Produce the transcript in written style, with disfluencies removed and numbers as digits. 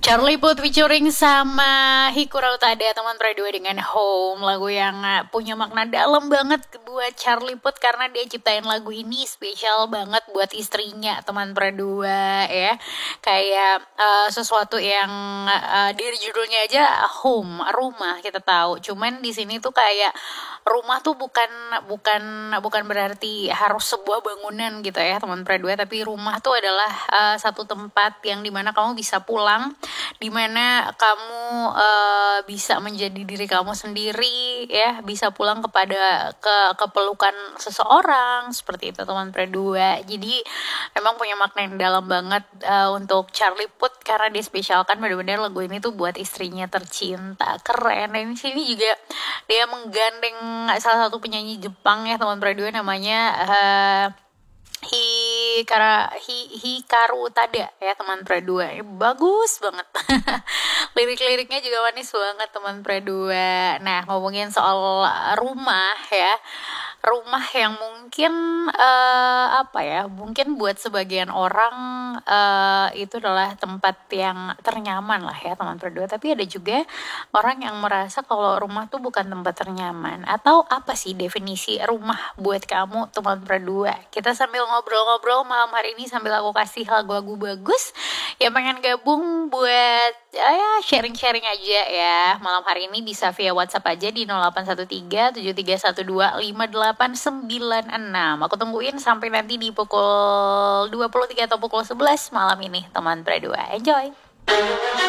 Charlie Puth featuring sama Hikura Utada, teman berdua dengan Home. Lagu yang punya makna dalam banget buat Charlie Puth karena dia ciptain lagu ini spesial banget buat istrinya, teman berdua ya. Kayak sesuatu yang dari judulnya aja home, rumah, kita tahu. Cuman di sini tuh kayak rumah tuh bukan berarti harus sebuah bangunan gitu ya, teman berdua, tapi rumah tuh adalah satu tempat yang dimana kamu bisa pulang, dimana kamu bisa menjadi diri kamu sendiri ya, bisa pulang ke pelukan seseorang seperti itu, teman berdua. Jadi emang punya makna yang dalam banget untuk Charlie Puth karena dia spesialkan benar-benar lagu ini tuh buat istrinya tercinta. Keren. Dan di sini juga dia menggandeng salah satu penyanyi Jepang ya, teman berdua, namanya Hikaru Utada ya, teman berdua. Bagus banget. Lirik-liriknya juga manis banget, teman berdua. Nah, ngomongin soal rumah ya. Rumah yang mungkin mungkin buat sebagian orang itu adalah tempat yang ternyaman lah ya, teman berdua. Tapi ada juga orang yang merasa kalau rumah tuh bukan tempat ternyaman. Atau apa sih definisi rumah buat kamu, teman berdua? Kita sambil ngobrol-ngobrol malam hari ini sambil aku kasih lagu-lagu bagus yang pengen gabung buat sharing-sharing aja ya. Malam hari ini bisa via WhatsApp aja di 0813 7312 5896. Aku tungguin sampai nanti di pukul 23 atau pukul 11 malam ini, teman berdua. Enjoy.